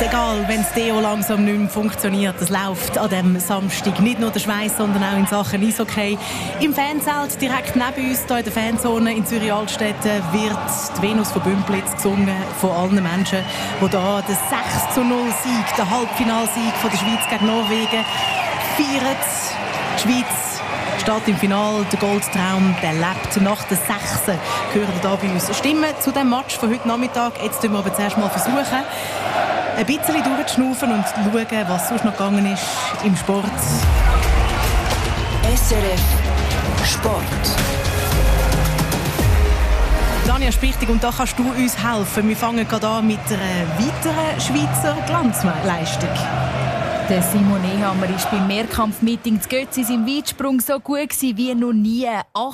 egal, wenn das Deo langsam nicht mehr funktioniert. Das läuft an diesem Samstag. Nicht nur der Schweiß, sondern auch in Sachen Eishockey. Im Fanzelt direkt neben uns, hier in der Fanzone in Zürich-Altstetten, wird die Venus von Bümplitz gesungen von allen Menschen, die hier den 6-0-Sieg, den Halbfinalsieg von der Schweiz gegen Norwegen feiern. Die Schweiz steht im Finale. Der Goldtraum, der lebt nach den 6. Hören hier bei uns Stimmen zu dem Match von heute Nachmittag. Jetzt versuchen wir aber zuerst mal ein bisschen durchzuschnaufen und schauen, was sonst noch gegangen ist im Sport. SRF Sport. Tanja Spichtig, und da kannst du uns helfen. Wir fangen gerade an mit einer weiteren Schweizer Glanzleistung. Der Simon Nehammer war beim Mehrkampfmeeting zu Götzis im Weitsprung so gut wie noch nie.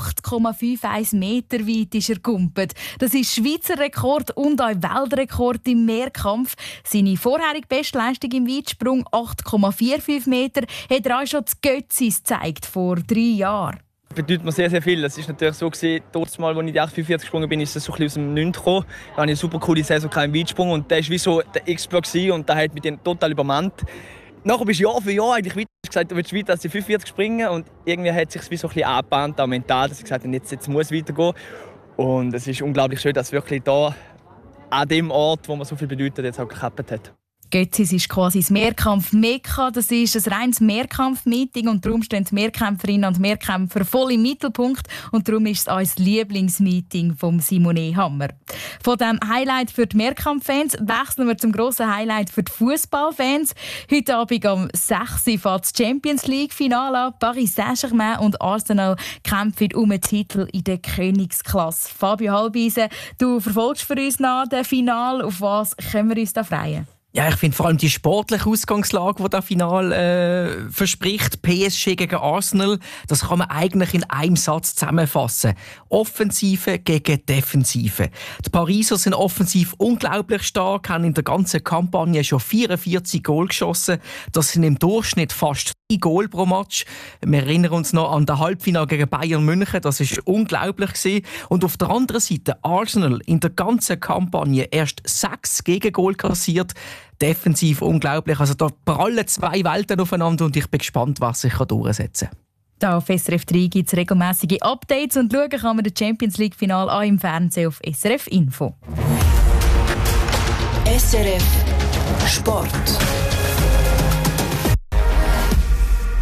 8,51 Meter weit ist er gekumpelt. Das ist Schweizer Rekord und auch Weltrekord im Mehrkampf. Seine vorherige Bestleistung im Weitsprung, 8,45 Meter, hat er auch schon zu Götzis gezeigt, vor 3 Jahren. Das bedeutet mir sehr, sehr viel. Es war natürlich so, das Mal, als ich die 8,45 gesprungen bin, ist es so ein bisschen aus dem Nichts gekommen. Da hatte ich eine super coole Saison im Weitsprung und der war wie so der Expert und der hat mich dann total übermannt. Nachher bist du Jahr für Jahr eigentlich weiter. Ich habe gesagt, du willst weiter als die 45 springen. Und irgendwie hat es sich wie so ein bisschen angebahnt, auch mental, dass ich gesagt habe, jetzt muss es weitergehen. Und es ist unglaublich schön, dass es wirklich hier an dem Ort, wo man so viel bedeutet, jetzt auch geklappt hat. Götzis ist quasi das Mehrkampf-Mekka. Das ist ein reines Mehrkampf-Meeting und darum stehen die Mehrkämpferinnen und Mehrkämpfer voll im Mittelpunkt und darum ist es auch das Lieblingsmeeting von Simon Nehammer. Von diesem Highlight für die Mehrkampffans wechseln wir zum grossen Highlight für die Fußballfans. Heute Abend um 6 Uhr fährt das Champions League-Finale an. Paris Saint-Germain und Arsenal kämpfen um den Titel in der Königsklasse. Fabio Halbeisen, du verfolgst für uns nach dem Finale. Auf was können wir uns da freuen? Ja, ich finde vor allem die sportliche Ausgangslage, die das Finale verspricht, PSG gegen Arsenal, das kann man eigentlich in einem Satz zusammenfassen. Offensive gegen Defensive. Die Pariser sind offensiv unglaublich stark, haben in der ganzen Kampagne schon 44 Goal geschossen. Das sind im Durchschnitt fast 3 Goal pro Match. Wir erinnern uns noch an das Halbfinale gegen Bayern München, das war unglaublich gewesen. Und auf der anderen Seite Arsenal in der ganzen Kampagne erst 6 Gegengol kassiert. Defensiv unglaublich. Also da prallen 2 Welten aufeinander und ich bin gespannt, was sich durchsetzen kann. Da auf SRF 3 gibt es regelmäßige Updates und schauen kann man das Champions League-Finale auch im Fernsehen auf SRF Info. SRF Sport.